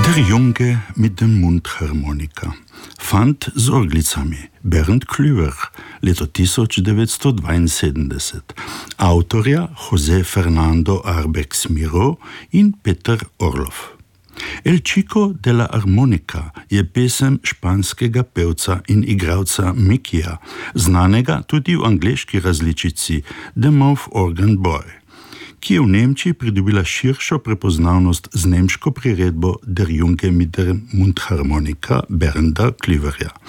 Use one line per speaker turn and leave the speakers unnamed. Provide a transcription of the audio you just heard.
Der Junge mit dem Mundharmonika. Fant z orglicami Bernd Klüver, leto 1972. Avtorja José Fernando Arbex Miró in Peter Orlov. El Chico de la Armonica je pesem španskega pevca in igralca Mikija, znanega tudi v angleški različici The Mouth Organ Boy, ki je v Nemčiji pridobila širšo prepoznavnost z nemško priredbo Der Junge mit der Mundharmonika Bernda Klüverja.